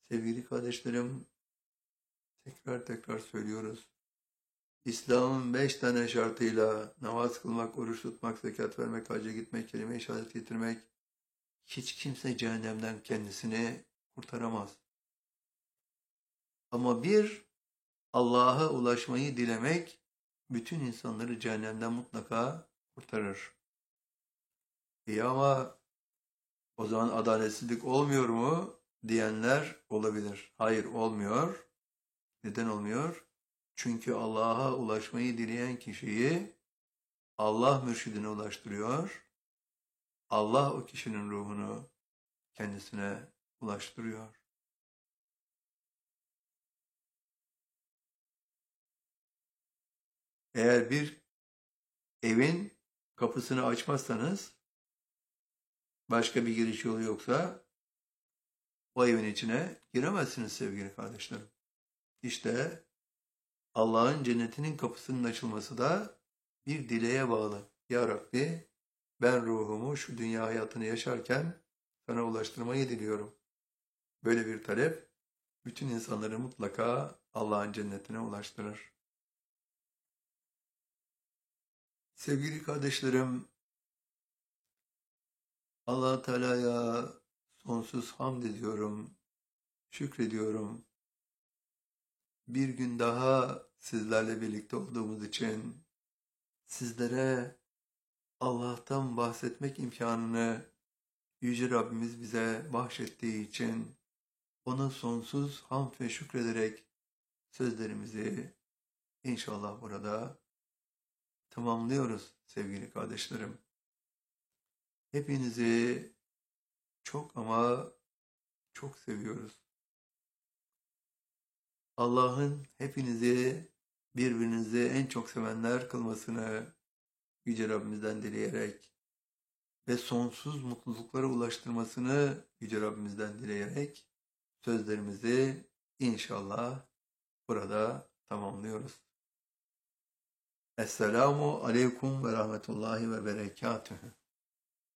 Sevgili kardeşlerim, tekrar tekrar söylüyoruz. İslam'ın 5 tane şartıyla namaz kılmak, oruç tutmak, zekat vermek, hacca gitmek, kelime-i şehadet getirmek, hiç kimse cehennemden kendisini kurtaramaz. Ama bir, Allah'a ulaşmayı dilemek, bütün insanları cehennemden mutlaka kurtarır. İyi ama o zaman adaletsizlik olmuyor mu diyenler olabilir. Hayır, olmuyor. Neden olmuyor? Çünkü Allah'a ulaşmayı dileyen kişiyi Allah mürşidine ulaştırıyor. Allah o kişinin ruhunu kendisine ulaştırıyor. Eğer bir evin kapısını açmazsanız, başka bir giriş yolu yoksa o evin içine giremezsiniz sevgili kardeşlerim. İşte Allah'ın cennetinin kapısının açılması da bir dileğe bağlı. Ya Rabbi, ben ruhumu şu dünya hayatını yaşarken sana ulaştırmayı diliyorum. Böyle bir talep bütün insanları mutlaka Allah'ın cennetine ulaştırır. Sevgili kardeşlerim, Allah Teala'ya sonsuz hamd ediyorum, şükrediyorum. Bir gün daha sizlerle birlikte olduğumuz için, sizlere Allah'tan bahsetmek imkanını Yüce Rabbimiz bize bahşettiği için ona sonsuz hamd ve şükrederek sözlerimizi inşallah burada tamamlıyoruz sevgili kardeşlerim. Hepinizi çok ama çok seviyoruz. Allah'ın hepinizi birbirinizi en çok sevenler kılmasını Yüce Rabbimizden dileyerek ve sonsuz mutluluklara ulaştırmasını Yüce Rabbimizden dileyerek sözlerimizi inşallah burada tamamlıyoruz. Esselamu Aleyküm ve Rahmetullahi ve Berekatühü.